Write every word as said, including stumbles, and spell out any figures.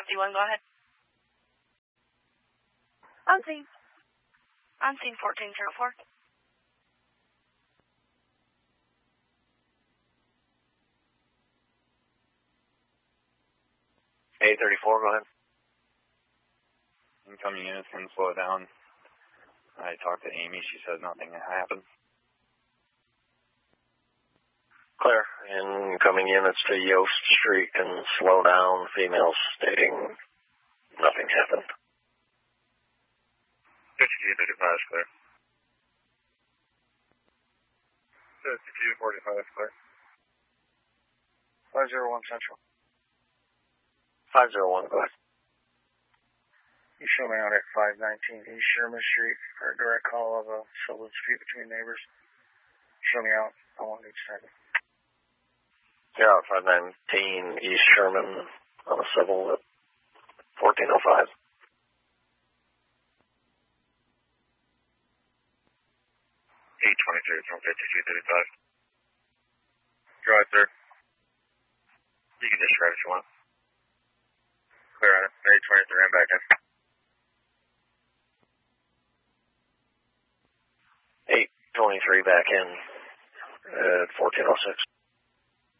fifty-one, go ahead. On scene. On scene fourteen oh four. eight thirty-four, go ahead. Incoming units can slow it down. I talked to Amy. She said nothing happened. Clear. Incoming units to Yost Street can slow down. Females stating nothing happened. fifty-two thirty-five is clear. fifty-two forty-five is clear. five zero one Central. five zero one, go ahead. You show me out at five nineteen East Sherman Street for a direct call of a civil dispute between neighbors. Show me out. I want each side. You're out five nineteen East Sherman on a civil at fourteen oh five. eight twenty-three from fifty-two thirty-five. Go ahead, sir. You can disregard if you want. Clear on it. eight twenty-three, I'm back in. eight twenty-three back in at fourteen oh six.